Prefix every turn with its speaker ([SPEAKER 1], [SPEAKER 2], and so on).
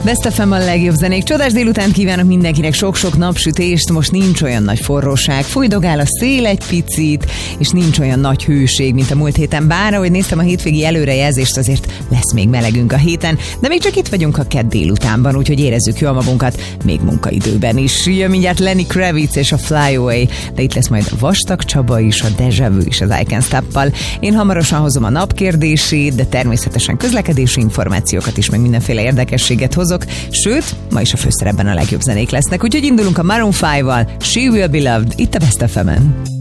[SPEAKER 1] Best FM a legjobb zenék. Csodás délután kívánok mindenkinek, sok-sok napsütést. Most nincs olyan nagy forróság, fújdogál a szél egy picit, és nincs olyan nagy hőség, mint a múlt héten. Bár, ahogy néztem a hétvégi előrejelzést, azért lesz még melegünk a héten, de még csak itt vagyunk a kedd délutánban, úgyhogy érezzük jól magunkat, még munkaidőben is. Jön mindjárt Lenny Kravitz és a Fly Away, de itt lesz majd Vastag Csaba is, a Deja Vu is az I Can't Stop-pal. Én hamarosan hozom a napkérdését, de természetesen közlekedési információkat is, meg mindenféle érdekességet hozok. Sőt, ma is a főszerepben a legjobb zenék lesznek, úgyhogy indulunk a Maroon 5-val, She Will Be Loved, itt a Best FM-en.